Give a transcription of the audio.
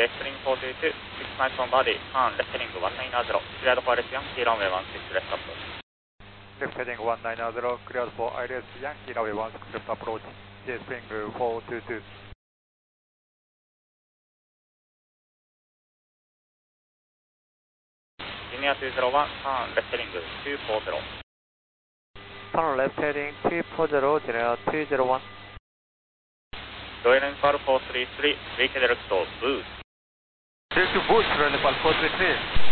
left heading 422, 6 miles from body, turn left heading 190, cleared for ILS Yankee runway 16 left approach. Left heading 190, cleared for ILS Yankee runway 16 left approach, J Spring 422. Linear 201, turn left heading 240. Turn left heading 240, General 201. Royal Nepal 433, Wake direct to boost. Direct to boost, Royal Nepal 433.